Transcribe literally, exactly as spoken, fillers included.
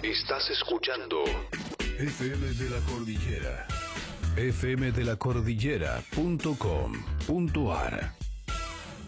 Estás escuchando F M de la Cordillera. F M de la Cordillera punto com punto a r.